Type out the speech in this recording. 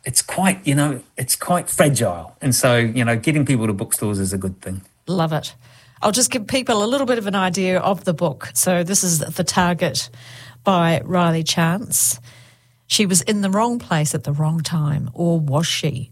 it's quite, it's quite fragile. And so, getting people to bookstores is a good thing. Love it. I'll just give people a little bit of an idea of the book. So this is The Target by Riley Chance. She was in the wrong place at the wrong time, or was she?